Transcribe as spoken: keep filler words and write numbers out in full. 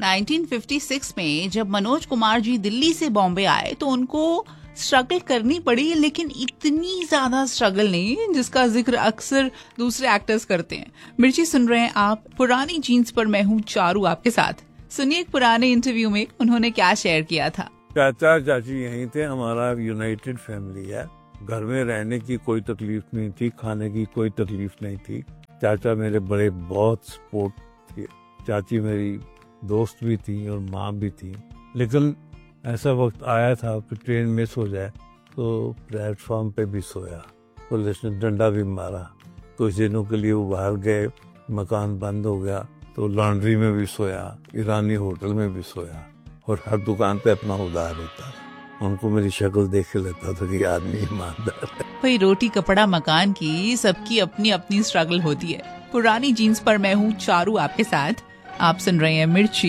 Nineteen fifty six में जब मनोज कुमार जी दिल्ली से बॉम्बे आए तो उनको स्ट्रगल करनी पड़ी, लेकिन इतनी ज्यादा स्ट्रगल नहीं जिसका जिक्र अक्सर दूसरे एक्टर्स करते हैं। मिर्ची सुन रहे हैं आप पुरानी जीन्स पर, मैं हूँ चारू आपके साथ। सुनिए एक पुराने इंटरव्यू में उन्होंने क्या शेयर किया था। चाचा चाची यहीं थे, हमारा यूनाइटेड फैमिली है। घर में रहने की कोई तकलीफ नहीं थी, खाने की कोई तकलीफ नहीं थी। चाचा मेरे बड़े बहुत सपोर्ट थे, चाची मेरी दोस्त भी थी और माँ भी थी। लेकिन ऐसा वक्त आया था कि ट्रेन मिस हो जाए तो प्लेटफॉर्म पे भी सोया, पुलिस ने डंडा भी मारा। कुछ दिनों के लिए वो बाहर गए, मकान बंद हो गया तो लॉन्ड्री में भी सोया, ईरानी होटल में भी सोया और हर दुकान पे अपना उधार होता था। उनको मेरी शक्ल देख के लगता था कि आदमी ईमानदार है। भाई रोटी कपड़ा मकान की सबकी अपनी अपनी स्ट्रगल होती है। पुरानी जीन्स पर मैं हूँ चारू आपके साथ। आप सुन रहे हैं मिर्ची।